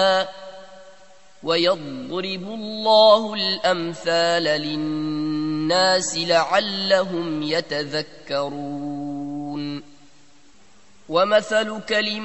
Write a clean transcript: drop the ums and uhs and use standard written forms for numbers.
ويضرب الله الأمثال للناس لعلهم يتذكرون. ومثل كلمة